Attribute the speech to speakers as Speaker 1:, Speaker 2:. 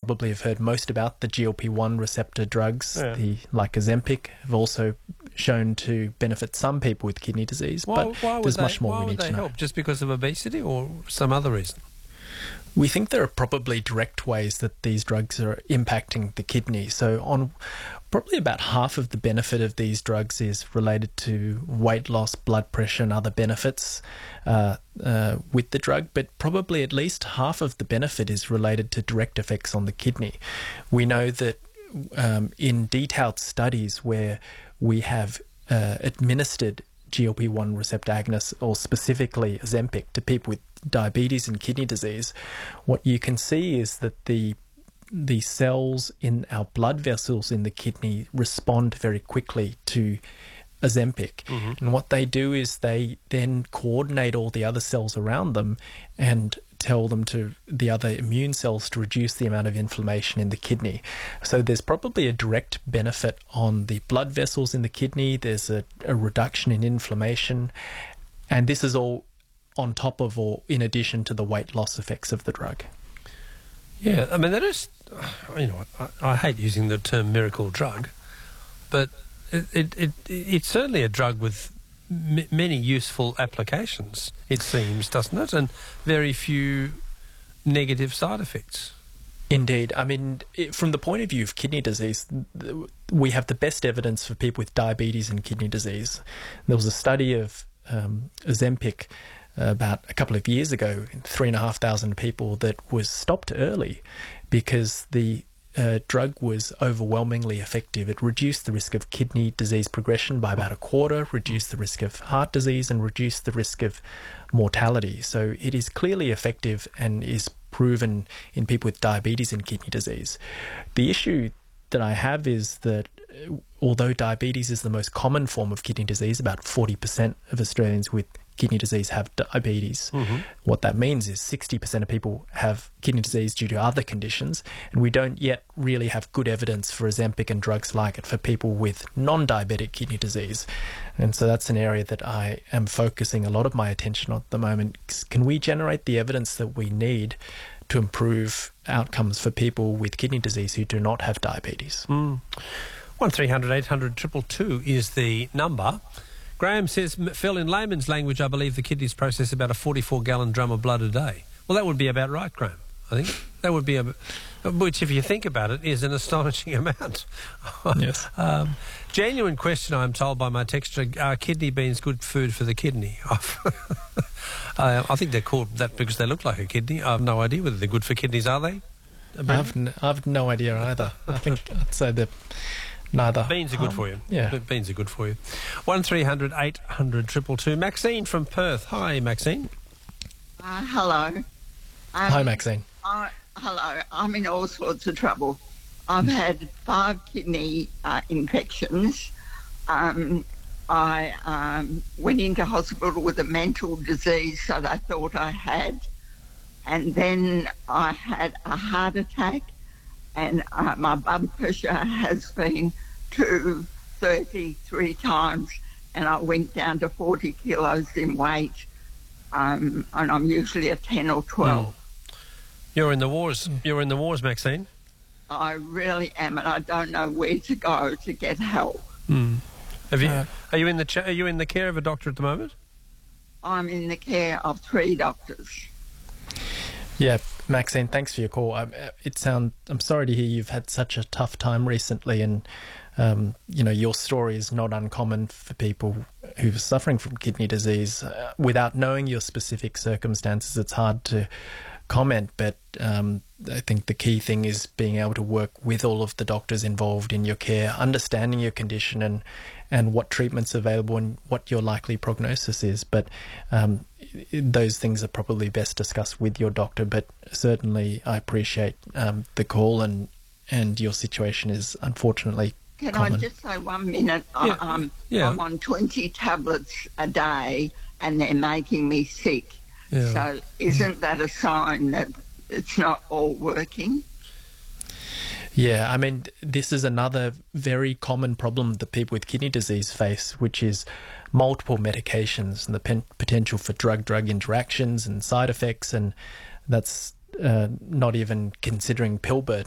Speaker 1: probably have heard most about the GLP-1 receptor drugs, like Ozempic, have also shown to benefit some people with kidney disease, but there's much more we need to know.
Speaker 2: Help? Just because of obesity or some other reason?
Speaker 1: We think there are probably direct ways that these drugs are impacting the kidney. So on probably about half of the benefit of these drugs is related to weight loss, blood pressure and other benefits with the drug, but probably at least half of the benefit is related to direct effects on the kidney. We know that in detailed studies where we have administered GLP-1 receptor agonists, or specifically Ozempic, to people with diabetes and kidney disease, what you can see is that the cells in our blood vessels in the kidney respond very quickly to Ozempic. And what they do is they then coordinate all the other cells around them and tell them to the other immune cells to reduce the amount of inflammation in the kidney. So there's probably a direct benefit on the blood vessels in the kidney. There's a reduction in inflammation, and this is all on top of or in addition to the weight loss effects of the drug.
Speaker 2: Yeah, I mean, that is, I hate using the term miracle drug, but it's certainly a drug with many useful applications, it seems, doesn't it? And very few negative side effects.
Speaker 1: Indeed. I mean, from the point of view of kidney disease, we have the best evidence for people with diabetes and kidney disease. There was a study of Ozempic about a couple of years ago, 3,500 people, that was stopped early because the drug was overwhelmingly effective. It reduced the risk of kidney disease progression by about a quarter, reduced the risk of heart disease, and reduced the risk of mortality. So it is clearly effective and is proven in people with diabetes and kidney disease. The issue that I have is that although diabetes is the most common form of kidney disease, about 40% of Australians with kidney disease have diabetes. What that means is 60% of people have kidney disease due to other conditions, and we don't yet really have good evidence for Ozempic and drugs like it for people with non-diabetic kidney disease. And so that's an area that I am focusing a lot of my attention on at the moment. Can we generate the evidence that we need to improve outcomes for people with kidney disease who do not have diabetes?
Speaker 2: 1300 800 222 is the number. Graham says, Phil, in layman's language, I believe the kidneys process about a 44-gallon drum of blood a day. Well, that would be about right, Graham. I think that would be which, if you think about it, is an astonishing amount.
Speaker 1: Yes.
Speaker 2: Genuine question, I'm told by my texter, are kidney beans good food for the kidney? I think they're called that because they look like a kidney. I have no idea whether they're good for kidneys, are they?
Speaker 1: I've no idea either. I think I'd say they're neither.
Speaker 2: Beans are good for you.
Speaker 1: Yeah.
Speaker 2: Beans are good for you. 1300 800 222. Maxine from Perth. Hi, Maxine.
Speaker 3: Hello.
Speaker 1: Hi, Maxine.
Speaker 3: Hello. I'm in all sorts of trouble. I've had 5 kidney infections. I went into hospital with a mental disease that I thought I had. And then I had a heart attack. And my blood pressure has been 233 times, and I went down to 40 kilos in weight, and I'm usually at 10 or 12.
Speaker 2: You're in the wars. You're in the wars, Maxine.
Speaker 3: I really am, and I don't know where to go to get help.
Speaker 2: Have you? Are you in the care of a doctor at the moment?
Speaker 3: I'm in the care of 3 doctors.
Speaker 1: Yeah, Maxine, thanks for your call. I'm sorry to hear you've had such a tough time recently, and your story is not uncommon for people who are suffering from kidney disease. Without knowing your specific circumstances, it's hard to comment, but I think the key thing is being able to work with all of the doctors involved in your care, understanding your condition and what treatment's available and what your likely prognosis is. But those things are probably best discussed with your doctor. But certainly I appreciate the call, and your situation is unfortunately common.
Speaker 3: I just say 1 minute? I'm on 20 tablets a day and they're making me sick. Yeah. So isn't that a sign that it's not all working?
Speaker 1: Yeah, I mean, this is another very common problem that people with kidney disease face, which is multiple medications and the potential for drug-drug interactions and side effects, and that's not even considering pill burden.